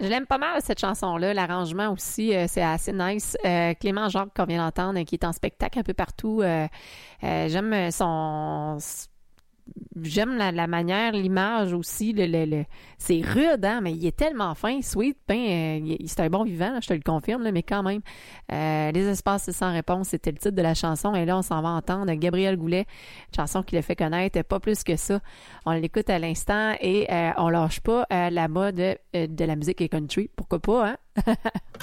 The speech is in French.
Je l'aime pas mal, cette chanson-là. L'arrangement aussi, c'est assez nice. Clément Jacques, qu'on vient d'entendre, qui est en spectacle un peu partout. J'aime son... J'aime la manière, l'image aussi. C'est rude, hein, mais il est tellement fin, sweet. C'est un bon vivant, là, je te le confirme, là, mais quand même. Les espaces sans réponse, c'était le titre de la chanson. Et là, on s'en va entendre Gabriel Goulet, une chanson qui l'a fait connaître, pas plus que ça. On l'écoute à l'instant et on lâche pas la mode de la musique et country. Pourquoi pas, hein?